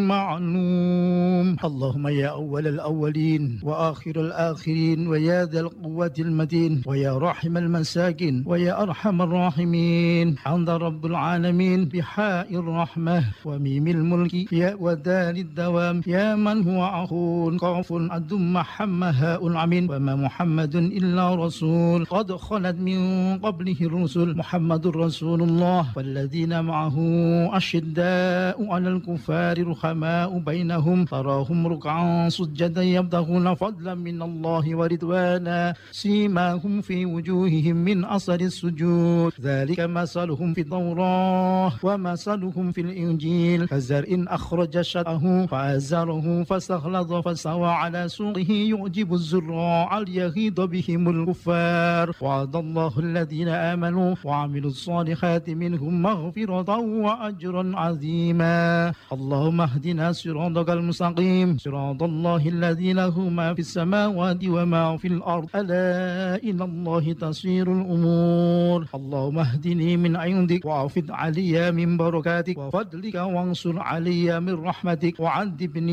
معلوم. اللهم يا أول الأولين وآخر الآخرين ويا ذا القوة المتين ويا راحم المساكين ويا أرحم الراحمين، حمد رب العالمين بحاء الرحمة وميم الملك يا ودال الدوام، يا من هو أخو قاف أدم محمد هاء العمين، وما محمد إلا رسول قد خلت من قبله الرسل، محمد رسول الله والذين معه أشداء على الكفار رحماء بينهم، تراهم ركعا سجدا يبتغون فضلا من الله ورضوانا، سيماهم في وجوههم من أثر السجود، ذلك مثلهم في التوراة ومثلهم في الإنجيل، كزرع أخرج شطأه فأزره فاستغلظ فاستوى على سوقه يعجب الزراع ليغيظ بهم الكفار، وعد الله الذين آمنوا وعملوا الصالحات منهم مغفرة وأجرا عظيما. اللهم اهدنا صراطك المستقيم، صراط الله الذي له ما في السماوات وما في الأرض، ألا إلى الله تصير الأمور. اللهم اهدني من عندك وأفض علي من بركاتك وفضلك وانصر علي من رحمتك وعذبني